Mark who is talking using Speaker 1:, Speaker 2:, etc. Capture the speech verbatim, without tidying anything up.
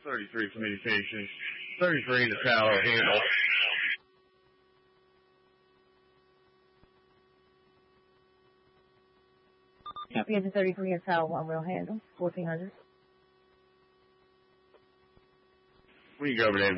Speaker 1: thirty-three communications. thirty-three to tower handle.
Speaker 2: Copy of the thirty-three and tower one will handle. fourteen hundred.
Speaker 1: We can go over there.